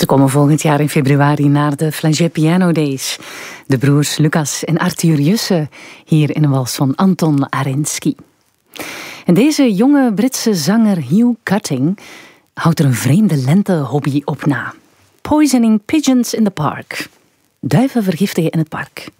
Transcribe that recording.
komen volgend jaar in februari naar de Flagey Piano Days. De broers Lucas en Arthur Jusse hier in een wals van Anton Arensky. En deze jonge Britse zanger Hugh Cutting houdt er een vreemde lentehobby op na. Poisoning pigeons in the park. Duiven vergiftigen in het park.